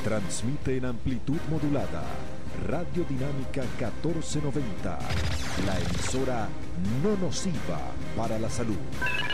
Transmite en amplitud modulada. Radio Dinámica 1490. La emisora no nociva para la salud.